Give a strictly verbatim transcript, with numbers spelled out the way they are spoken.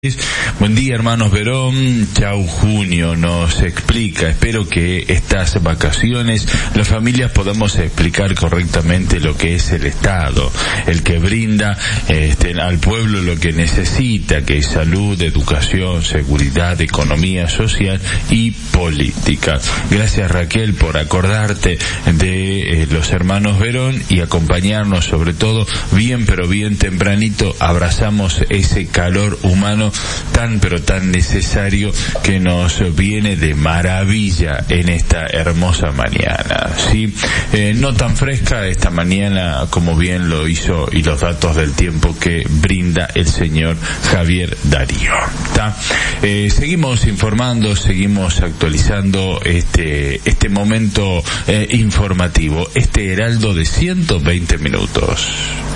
Buen día, hermanos Verón. Chau Junio nos explica. Espero que estas vacaciones las familias podamos explicar correctamente lo que es el Estado, el que brinda este, al pueblo lo que necesita, que es salud, educación, seguridad, economía social y política. Gracias, Raquel, por acordarte de eh, los hermanos Verón y acompañarnos, sobre todo bien pero bien tempranito. Abrazamos ese calor humano tan pero tan necesario que nos viene de maravilla en esta hermosa mañana, ¿sí? Eh, no tan fresca esta mañana como bien lo hizo y los datos del tiempo que brinda el señor Javier Darío, ¿tá? Eh, seguimos informando, seguimos actualizando este este momento eh, informativo, este heraldo de ciento veinte minutos.